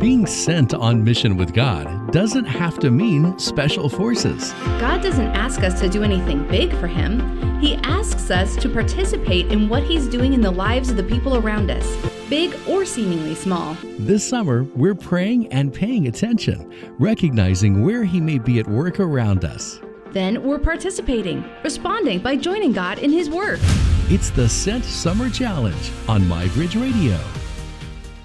Being sent on mission with God doesn't have to mean special forces. God doesn't ask us to do anything big for Him. He asks us to participate in what He's doing in the lives of the people around us, big or seemingly small. This summer, we're praying and paying attention, recognizing where He may be at work around us. Then we're participating, responding by joining God in His work. It's the Sent Summer Challenge on MyBridge Radio.